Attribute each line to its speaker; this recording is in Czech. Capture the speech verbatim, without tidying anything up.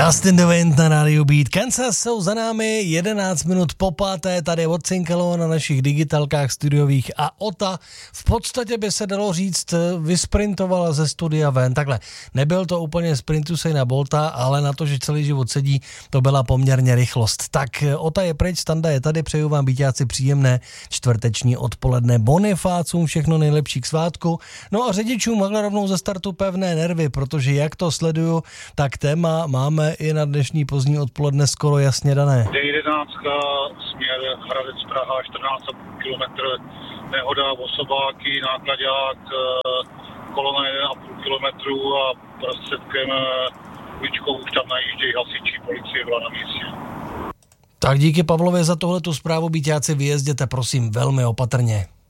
Speaker 1: Dustin the Wind na rádiu Beat. Kansas jsou za námi, jedenáct minut po páté, tady odcinkalo na našich digitalkách studiových a Ota v podstatě by se dalo říct vysprintovala ze studia ven. Takhle, nebyl to úplně sprint Usaina Bolta, ale na to, že celý život sedí, to byla poměrně rychlost. Tak Ota je pryč, Standa je tady, přeju vám býťáci příjemné čtvrteční odpoledne, bonifácům všechno nejlepší k svátku. No a řidičům takhle rovnou ze startu pevné nervy, protože jak to sleduju, tak téma máme i na dnešní pozdní odpoledne skoro jasně dané.
Speaker 2: D jedenáct, směr Hradec Praha, čtrnáct celá pět kilometru, nehoda, osobáky, nákladák, kolona jeden celá pět kilometru a prostředkem uličkou už tam najíždějí hasiči, policie byla na místě.
Speaker 1: Tak díky Pavlově za tohletu zprávu, býťáci, vyjezděte prosím velmi opatrně.